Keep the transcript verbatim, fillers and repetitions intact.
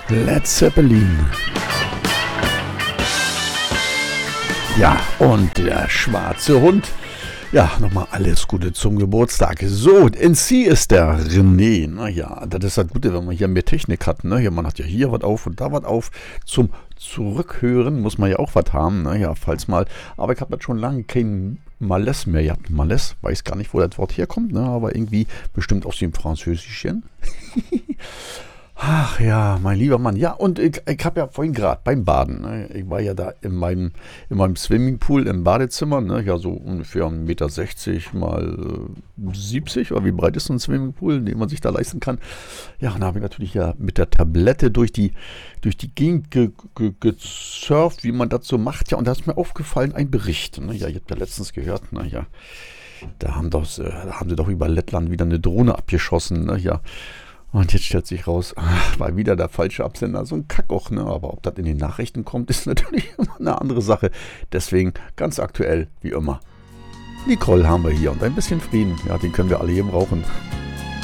Led Zeppelin. Ja, und der schwarze Hund. Ja, nochmal alles Gute zum Geburtstag. So, in C ist der René. Naja, das ist das Gute, wenn man hier mehr Technik hat. Ne? Ja, man hat ja hier was auf und da was auf. Zum Zurückhören muss man ja auch was haben. Naja, falls mal. Aber ich habe jetzt schon lange kein Malais mehr gehabt. Malais, weiß gar nicht, wo das Wort herkommt. Ne? Aber irgendwie bestimmt aus dem Französischen. Ach ja, mein lieber Mann. Ja, und ich, ich habe ja vorhin gerade beim Baden, ne, ich war ja da in meinem, in meinem Swimmingpool im Badezimmer, ne, ja so ungefähr eins Komma sechzig Meter mal äh, siebzig, oder wie breit ist so ein Swimmingpool, den man sich da leisten kann. Ja, und da habe ich natürlich ja mit der Tablette durch die, durch die Gegend ge, ge, gesurft, wie man das so macht. Ja, und da ist mir aufgefallen, ein Bericht. Ne, ja, ich habe ja letztens gehört, na ja, da haben, doch, äh, da haben sie doch über Lettland wieder eine Drohne abgeschossen, ne, ja. Und jetzt stellt sich raus, ach, war wieder der falsche Absender, so ein Kackoch, ne? Aber ob das in den Nachrichten kommt, ist natürlich immer eine andere Sache. Deswegen ganz aktuell, wie immer. Nicole haben wir hier und ein bisschen Frieden, ja, den können wir alle hier brauchen.